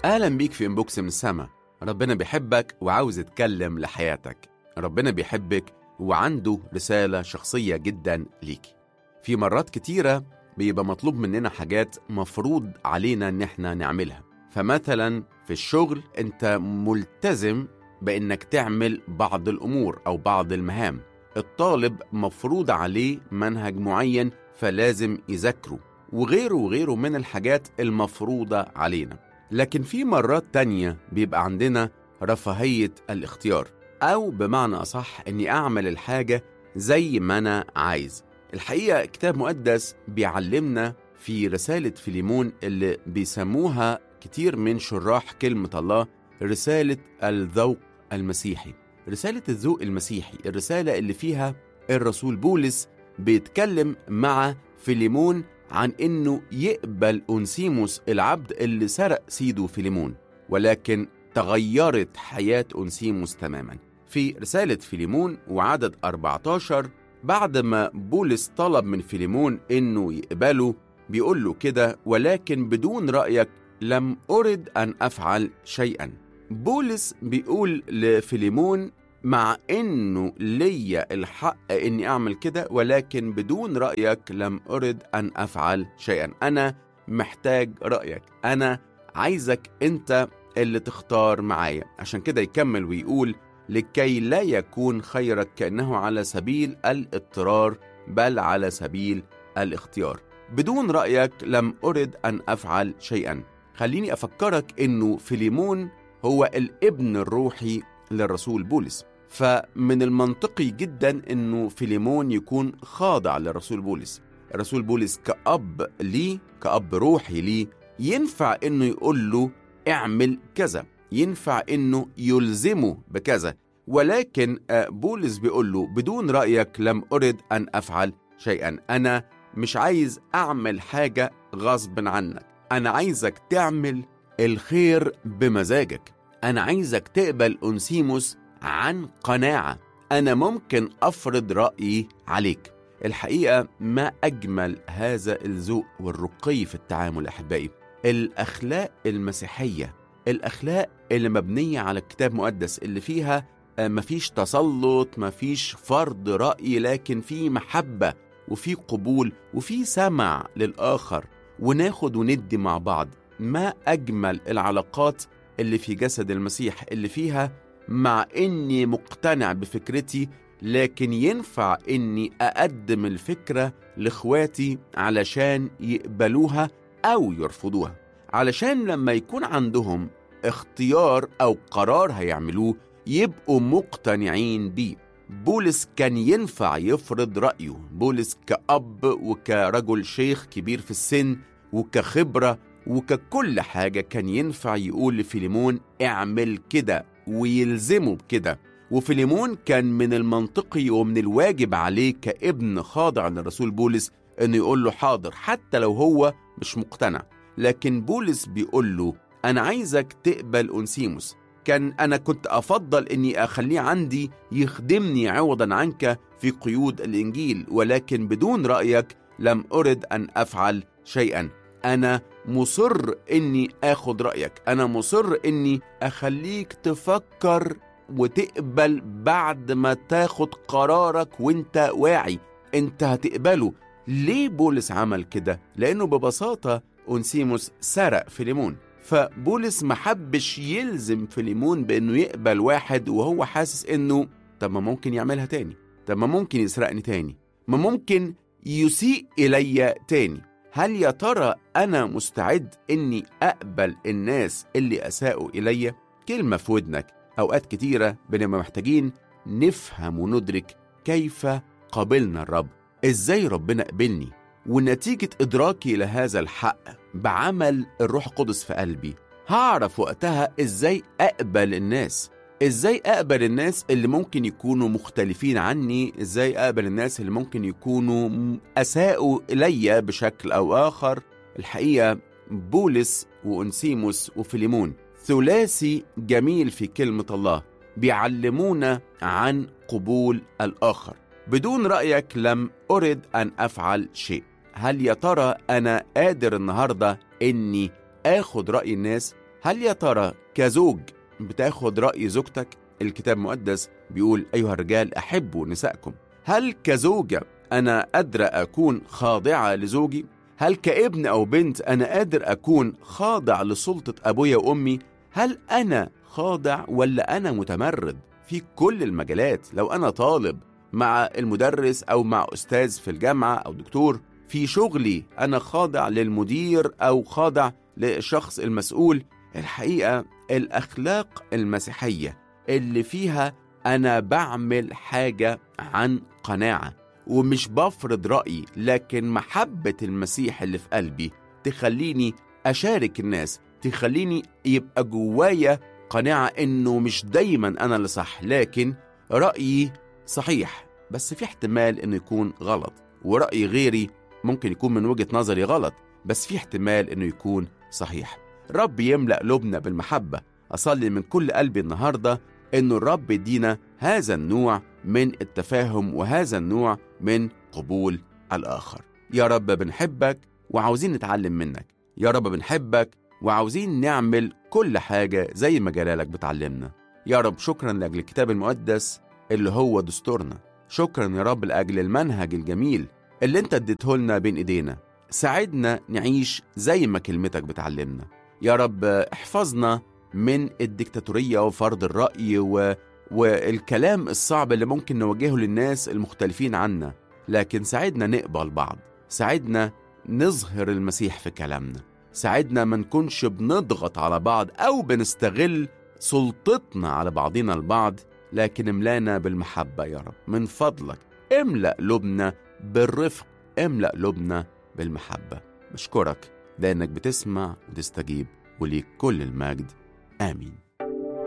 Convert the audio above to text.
أهلا بيك في إنبوكس من السما. ربنا بيحبك وعاوز يتكلم لحياتك. ربنا بيحبك وعنده رسالة شخصية جدا ليك. في مرات كتيرة بيبقى مطلوب مننا حاجات مفروض علينا إن احنا نعملها. فمثلا في الشغل انت ملتزم بإنك تعمل بعض الأمور أو بعض المهام. الطالب مفروض عليه منهج معين فلازم يذاكره، وغيره وغيره من الحاجات المفروضة علينا. لكن في مرات تانية بيبقى عندنا رفاهية الاختيار، أو بمعنى أصح أني أعمل الحاجة زي ما أنا عايز. الحقيقة كتاب مقدس بيعلمنا في رسالة فيليمون اللي بيسموها كتير من شراح كلمة الله رسالة الذوق المسيحي. رسالة الذوق المسيحي، الرسالة اللي فيها الرسول بولس بيتكلم مع فيليمون عن إنه يقبل أونسيموس العبد اللي سرق سيده فيليمون، ولكن تغيرت حياة أونسيموس تماما. في رسالة فيليمون وعدد 14 بعد ما بولس طلب من فيليمون إنه يقبله بيقول له كده: ولكن بدون رأيك لم أرد أن أفعل شيئا. بولس بيقول لفيليمون مع إنه ليا الحق إني أعمل كده، ولكن بدون رأيك لم أرد أن أفعل شيئا. أنا محتاج رأيك، أنا عايزك أنت اللي تختار معايا. عشان كده يكمل ويقول: لكي لا يكون خيرك كأنه على سبيل الاضطرار بل على سبيل الاختيار. بدون رأيك لم أرد أن أفعل شيئا. خليني أفكرك إنه فيليمون هو الابن الروحي للرسول بولس، فمن المنطقي جدا إنه فيليمون يكون خاضع للرسول بولس. الرسول بولس كأب ليه، كأب روحي ليه، ينفع إنه يقول له اعمل كذا، ينفع إنه يلزمه بكذا، ولكن بولس بيقول له بدون رأيك لم أرد أن أفعل شيئا. أنا مش عايز أعمل حاجة غصب عنك، أنا عايزك تعمل الخير بمزاجك، أنا عايزك تقبل أونسيموس عن قناعة، أنا ممكن أفرض رأيي عليك. الحقيقة ما أجمل هذا الذوق والرقي في التعامل أحبائي. الأخلاق المسيحية، الأخلاق اللي مبنية على الكتاب المقدس، اللي فيها مفيش تسلط، مفيش فرض رأي، لكن في محبة وفي قبول وفي سمع للآخر، وناخد وندي مع بعض. ما أجمل العلاقات اللي في جسد المسيح، اللي فيها مع إني مقتنع بفكرتي لكن ينفع إني أقدم الفكرة لإخواتي علشان يقبلوها أو يرفضوها، علشان لما يكون عندهم اختيار أو قرار هيعملوه يبقوا مقتنعين بيه. بولس كان ينفع يفرض رأيه، بولس كأب وكرجل شيخ كبير في السن وكخبرة وككل حاجة كان ينفع يقول لفيليمون اعمل كده ويلزمه بكده. وفيليمون كان من المنطقي ومن الواجب عليه كابن خاضع للرسول بولس انه يقول له حاضر حتى لو هو مش مقتنع. لكن بولس بيقول له انا عايزك تقبل أونسيموس، أنا كنت أفضل أني أخليه عندي يخدمني عوضا عنك في قيود الإنجيل، ولكن بدون رأيك لم أرد أن أفعل شيئا. أنا مصر أني أخذ رأيك، أنا مصر أني أخليك تفكر وتقبل بعد ما تاخد قرارك وانت واعي انت هتقبله. ليه بولس عمل كده؟ لأنه ببساطة أونسيموس سرق فيليمون، فبولس محبش يلزم فيليمون بأنه يقبل واحد وهو حاسس أنه طب ما ممكن يعملها تاني، طب ما ممكن يسرقني تاني، ما ممكن يسيء إلي تاني. هل يا ترى أنا مستعد أني أقبل الناس اللي أساءوا إلي؟ كلمة في ودنك. أوقات كتيرة بنبقى محتاجين نفهم وندرك كيف قبلنا الرب، إزاي ربنا قبلني، ونتيجة إدراكي لهذا الحق بعمل الروح القدس في قلبي هعرف وقتها إزاي أقبل الناس، إزاي أقبل الناس اللي ممكن يكونوا مختلفين عني، إزاي أقبل الناس اللي ممكن يكونوا أساءوا إلي بشكل أو آخر. الحقيقة بولس وأونسيموس وفيليمون ثلاثي جميل في كلمة الله، بيعلمونا عن قبول الآخر. بدون رأيك لم أرد أن أفعل شيء. هل يا ترى أنا قادر النهاردة إني آخد رأي الناس؟ هل يا ترى كزوج بتاخد رأي زوجتك؟ الكتاب المقدس بيقول أيها الرجال أحبوا نسائكم. هل كزوجة أنا قادرة أكون خاضعة لزوجي؟ هل كابن أو بنت أنا قادر أكون خاضع لسلطة أبويا وأمي؟ هل أنا خاضع ولا أنا متمرد في كل المجالات؟ لو أنا طالب مع المدرس أو مع أستاذ في الجامعة أو دكتور، في شغلي أنا خاضع للمدير أو خاضع للشخص المسؤول. الحقيقة الأخلاق المسيحية اللي فيها أنا بعمل حاجة عن قناعة ومش بفرض رأيي، لكن محبة المسيح اللي في قلبي تخليني أشارك الناس، تخليني يبقى جوايا قناعة إنه مش دايما أنا اللي صح، لكن رأيي صحيح بس في احتمال إنه يكون غلط، ورأي غيري ممكن يكون من وجهة نظري غلط بس في احتمال إنه يكون صحيح. رب يملأ قلوبنا بالمحبة. أصلي من كل قلبي النهاردة إنه الرب يدينا هذا النوع من التفاهم وهذا النوع من قبول الآخر. يا رب بنحبك وعاوزين نتعلم منك، يا رب بنحبك وعاوزين نعمل كل حاجة زي ما جلالك بتعلمنا. يا رب شكرا لأجل الكتاب المقدس اللي هو دستورنا، شكرا يا رب لأجل المنهج الجميل اللي انت اديته لنا بين ايدينا. ساعدنا نعيش زي ما كلمتك بتعلمنا. يا رب احفظنا من الديكتاتورية وفرض الرأي والكلام الصعب اللي ممكن نواجهه للناس المختلفين عنا، لكن ساعدنا نقبل بعض، ساعدنا نظهر المسيح في كلامنا، ساعدنا ما نكونش بنضغط على بعض أو بنستغل سلطتنا على بعضنا البعض، لكن املانا بالمحبة يا رب. من فضلك املأ قلوبنا بالرفق، املأ قلوبنا بالمحبة. بشكرك لأنك بتسمع وتستجيب، وليك كل المجد. آمين.